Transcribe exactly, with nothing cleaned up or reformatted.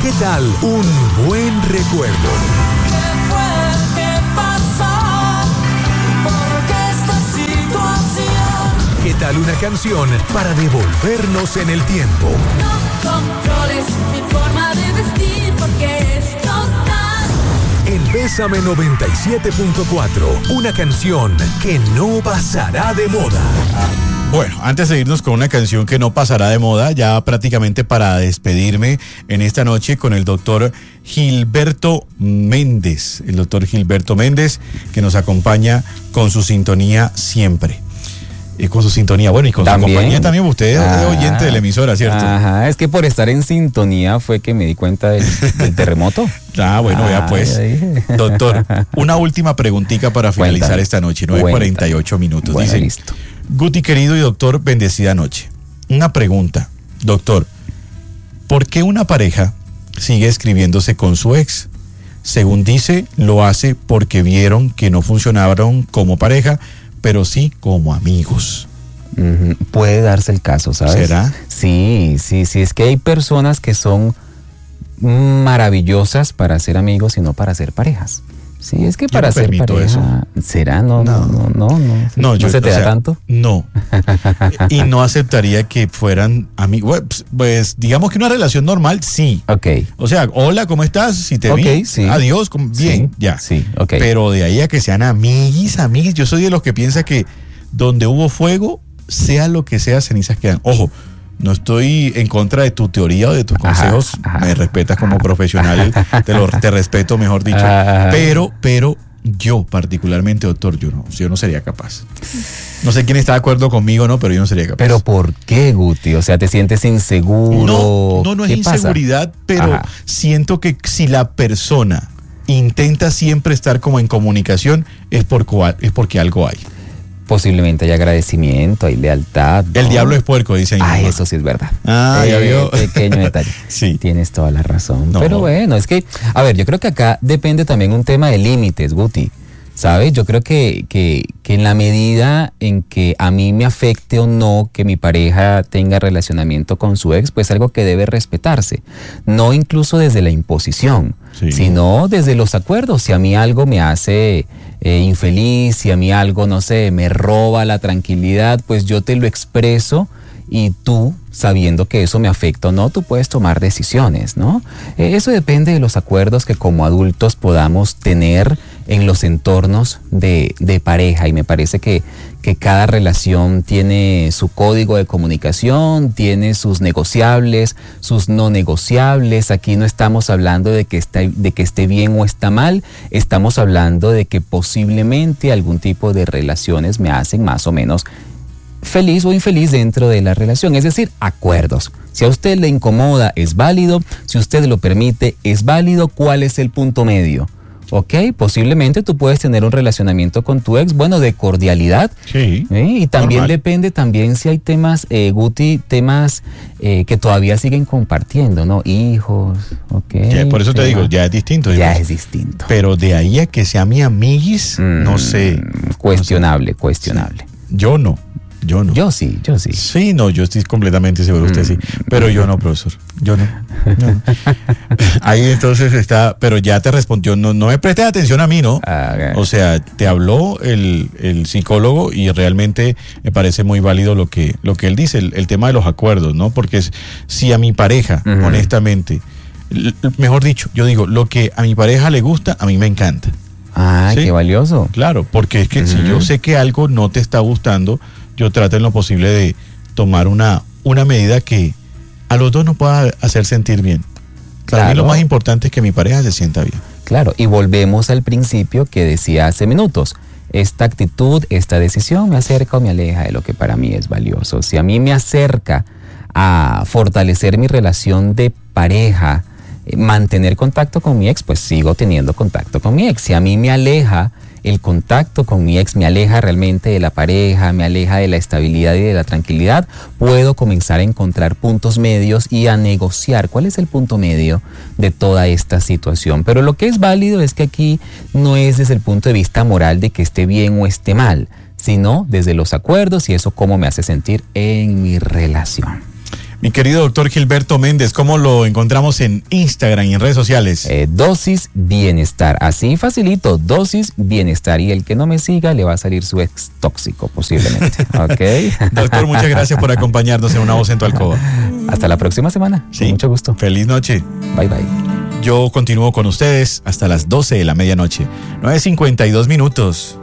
¿Qué tal un buen recuerdo? ¿Qué fue que pasó? ¿Por qué esta situación? ¿Qué tal una canción para devolvernos en el tiempo? No controles mi forma de vestir porque es total. En Bésame noventa y siete punto cuatro, una canción que no pasará de moda. Bueno, antes de irnos con una canción que no pasará de moda, ya prácticamente para despedirme en esta noche con el doctor Gilberto Méndez, el doctor Gilberto Méndez, que nos acompaña con su sintonía siempre. Y con su sintonía, bueno, y con ¿También? su compañía también, usted ah, es oyente de la emisora, ¿cierto? Ajá, es que por estar en sintonía fue que me di cuenta del, del terremoto. Ah, bueno, ah, ya pues. Ya doctor, una última preguntita para finalizar Cuéntame. esta noche, nueve cuarenta y ocho minutos. Bueno, Dice, listo. Guti, querido y doctor, bendecida noche. Una pregunta, doctor, ¿por qué una pareja sigue escribiéndose con su ex? Según dice, lo hace porque vieron que no funcionaron como pareja, pero sí como amigos. Uh-huh. Puede darse el caso, ¿sabes? ¿Será? Sí, sí, sí, es que hay personas que son maravillosas para ser amigos y no para ser parejas. Sí, es que para no ser pareja, eso. ¿será? No, no, no, no, no. ¿No, no yo, se te da sea, tanto? No. Y no aceptaría que fueran amigos. Pues, pues, digamos que una relación normal, sí. Ok. O sea, hola, ¿cómo estás? Si te okay, vi, sí. adiós, bien, sí, ya. Sí, ok. Pero de ahí a que sean amiguis, amiguis, yo soy de los que piensa que donde hubo fuego, sea lo que sea, cenizas quedan. Ojo, no estoy en contra de tu teoría o de tus consejos, ajá, ajá, me respetas como ajá, profesional, te, lo, te respeto, mejor dicho, ajá, pero, pero yo particularmente, doctor, yo no, yo no sería capaz. No sé quién está de acuerdo conmigo, no, pero yo no sería capaz. ¿Pero por qué, Guti? O sea, ¿te sientes inseguro? No, no, no es inseguridad, pasa? pero ajá, siento que si la persona intenta siempre estar como en comunicación, es, por cual, es porque algo hay. Posiblemente hay agradecimiento, hay lealtad, ¿no? El diablo es puerco, dicen. Ay, eso sí es verdad. Ah, eh, ya vio. Pequeño detalle. Sí. Tienes toda la razón. No. Pero bueno, es que, a ver, yo creo que acá depende también un tema de límites, Guti. ¿Sabes? Yo creo que, que, que en la medida en que a mí me afecte o no que mi pareja tenga relacionamiento con su ex, pues algo que debe respetarse. No incluso desde la imposición, sí, sino desde los acuerdos. Si a mí algo me hace eh, infeliz, si a mí algo, no sé, me roba la tranquilidad, pues yo te lo expreso. Y tú, sabiendo que eso me afecta o no, tú puedes tomar decisiones, ¿no? Eh, eso depende de los acuerdos que como adultos podamos tener en los entornos de, de pareja. Y me parece que, que cada relación tiene su código de comunicación, tiene sus negociables, sus no negociables. Aquí no estamos hablando de que, está, de que esté bien o está mal, estamos hablando de que posiblemente algún tipo de relaciones me hacen más o menos feliz o infeliz dentro de la relación, es decir, acuerdos. Si a usted le incomoda, es válido. Si usted lo permite, es válido. ¿Cuál es el punto medio? Ok, posiblemente tú puedes tener un relacionamiento con tu ex, bueno, de cordialidad. Sí. ¿eh? Y también normal. Depende también si hay temas, eh, Guti, temas eh, que todavía siguen compartiendo, ¿no? Hijos, ok. Ya, por eso tema. te digo, ya es distinto. Ya digamos. es distinto. Pero de ahí a que sea mi amiguis, mm, no sé. Cuestionable, no sé. cuestionable. Sí. Yo no. Yo no. Yo sí, yo sí. Sí, no, yo estoy completamente seguro, usted mm. sí. Pero yo no, profesor. Yo no. no. Ahí entonces está, pero ya te respondió, no, no me prestes atención a mí, ¿no? Ah, okay. O sea, te habló el, el psicólogo y realmente me parece muy válido lo que, lo que él dice, el, el tema de los acuerdos, ¿no? Porque es, si a mi pareja, uh-huh. honestamente, mejor dicho, yo digo, lo que a mi pareja le gusta, a mí me encanta. Ah, ¿sí? Qué valioso. Claro, porque es que uh-huh. si yo sé que algo no te está gustando, yo trato en lo posible de tomar una, una medida que a los dos nos pueda hacer sentir bien. Para claro. mí lo más importante es que mi pareja se sienta bien. Claro, y volvemos al principio que decía hace minutos. Esta actitud, esta decisión me acerca o me aleja de lo que para mí es valioso. Si a mí me acerca a fortalecer mi relación de pareja, eh, mantener contacto con mi ex, pues sigo teniendo contacto con mi ex. Si a mí me aleja el contacto con mi ex, me aleja realmente de la pareja, me aleja de la estabilidad y de la tranquilidad, puedo comenzar a encontrar puntos medios y a negociar cuál es el punto medio de toda esta situación. Pero lo que es válido es que aquí no es desde el punto de vista moral de que esté bien o esté mal, sino desde los acuerdos y eso cómo me hace sentir en mi relación. Mi querido doctor Gilberto Méndez, ¿cómo lo encontramos en Instagram y en redes sociales? Eh, dosis Bienestar, así facilito, Dosis Bienestar. Y el que no me siga le va a salir su ex tóxico posiblemente. ¿Ok? Doctor, muchas gracias por acompañarnos en Una Voz en tu Alcoba. Hasta la próxima semana. Sí. Con mucho gusto. Feliz noche. Bye, bye. Yo continúo con ustedes hasta las doce de la medianoche. nueve cincuenta y dos minutos.